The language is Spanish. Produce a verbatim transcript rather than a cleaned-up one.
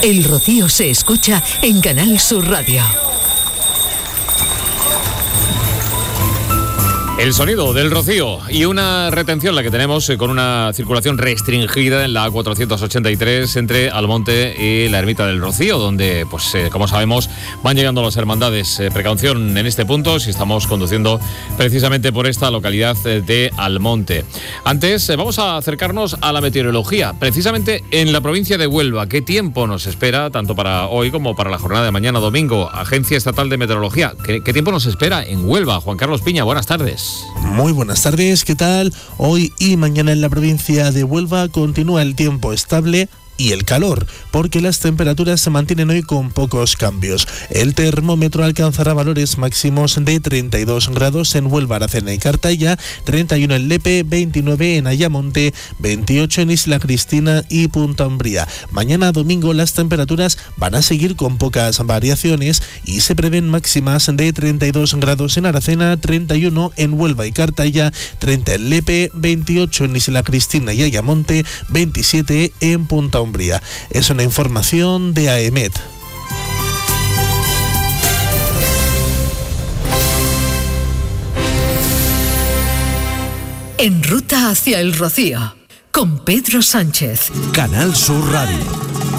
El Rocío se escucha en Canal Sur Radio. El sonido del Rocío y una retención la que tenemos eh, con una circulación restringida en la A cuatrocientos ochenta y tres entre Almonte y la Ermita del Rocío, donde, pues eh, como sabemos, van llegando las hermandades. Eh, precaución en este punto si estamos conduciendo precisamente por esta localidad eh, de Almonte. Antes, eh, vamos a acercarnos a la meteorología, precisamente en la provincia de Huelva. ¿Qué tiempo nos espera, tanto para hoy como para la jornada de mañana domingo? Agencia Estatal de Meteorología. ¿Qué, qué tiempo nos espera en Huelva? Juan Carlos Piña, buenas tardes. Muy buenas tardes, ¿qué tal? Hoy y mañana en la provincia de Huelva continúa el tiempo estable y el calor, porque las temperaturas se mantienen hoy con pocos cambios. El termómetro alcanzará valores máximos de treinta y dos grados en Huelva, Aracena y Cartaya, treinta y uno en Lepe, veintinueve en Ayamonte, veintiocho en Isla Cristina y Punta Umbría. Mañana domingo las temperaturas van a seguir con pocas variaciones y se prevén máximas de treinta y dos grados en Aracena, treinta y uno en Huelva y Cartaya, treinta en Lepe, veintiocho en Isla Cristina y Ayamonte, veintisiete en Punta Umbría. Es una información de A E M E T. En ruta hacia el Rocío, con Pedro Sánchez. Canal Sur Radio.